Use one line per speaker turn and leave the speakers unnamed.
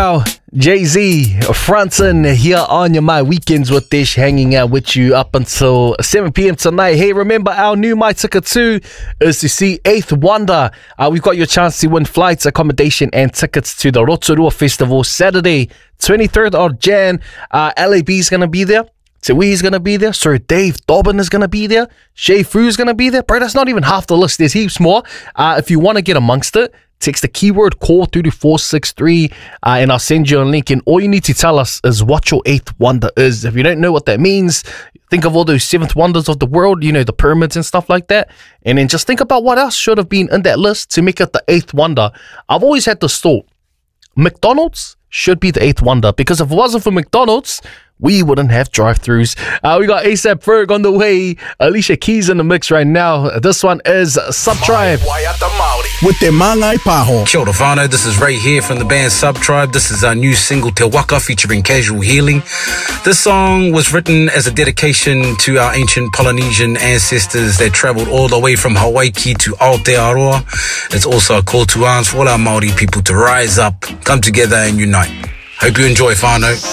Wow, Jay-Z, Franson here on your My Weekends with Dish, hanging out with you up until 7 p.m. tonight. Hey, remember our new My Ticket 2 is to see Eighth Wonder. We've got your chance to win flights, accommodation and tickets to the Rotorua Festival Saturday, 23rd of Jan. LAB's going to be there. Tewihi's going to be there. Sir Dave Dobbin is going to be there. Shay Fru's going to be there. Bro, that's not even half the list. There's heaps more. If you want to get amongst it, text the keyword call through to 463 and I'll send you a link. And all you need to tell us is what your eighth wonder is. If you don't know what that means, think of all those seventh wonders of the world, you know, the pyramids and stuff like that. And then just think about what else should have been in that list to make it the eighth wonder. I've always had this thought. McDonald's should be the eighth wonder, because if it wasn't for McDonald's, we wouldn't have drive-thrus. We got ASAP Ferg on the way. Alicia Keys in the mix right now. This one is Subtribe
with Te Māngai Pāho.
Kia ora whānau, this is Ray here from the band Subtribe. This is our new single Te Waka featuring Casual Healing. This song was written as a dedication to our ancient Polynesian ancestors that travelled all the way from Hawaii to Aotearoa. It's also a call to arms for all our Māori people to rise up, come together and unite. Hope you enjoy, whānau.